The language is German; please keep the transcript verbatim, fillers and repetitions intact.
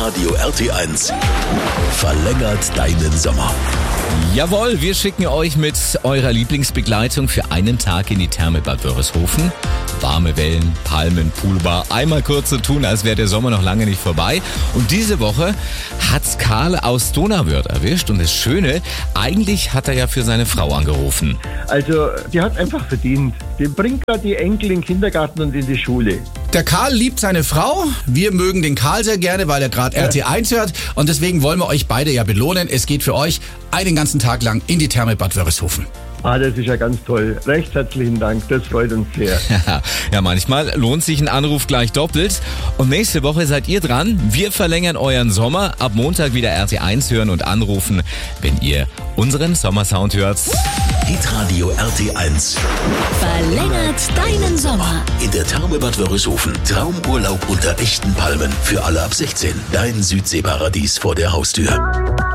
Hitradio R T eins verlängert deinen Sommer. Jawohl, wir schicken euch mit eurer Lieblingsbegleitung für einen Tag in die Therme Bad Wörishofen. Warme Wellen, Palmen, Poolbar, einmal kurz so tun, als wäre der Sommer noch lange nicht vorbei. Und diese Woche hat's Karl aus Donauwörth erwischt. Und das Schöne, eigentlich hat er ja für seine Frau angerufen. Also, die hat einfach verdient. Die bringt gerade die Enkel in den Kindergarten und in die Schule. Der Karl liebt seine Frau. Wir mögen den Karl sehr gerne, weil er gerade R T eins hört. Und deswegen wollen wir euch beide ja belohnen. Es geht für euch einen ganzen Tag lang in die Therme Bad Wörishofen. Ah, das ist ja ganz toll. Recht herzlichen Dank, das freut uns sehr. Ja, manchmal lohnt sich ein Anruf gleich doppelt. Und nächste Woche seid ihr dran. Wir verlängern euren Sommer. Ab Montag wieder R T eins hören und anrufen, wenn ihr unseren Sommersound hört. Hitradio R T eins verlängert deinen Sommer. In der Therme Bad Wörishofen. Traumurlaub unter echten Palmen. Für alle ab sechzehn. Dein Südseeparadies vor der Haustür.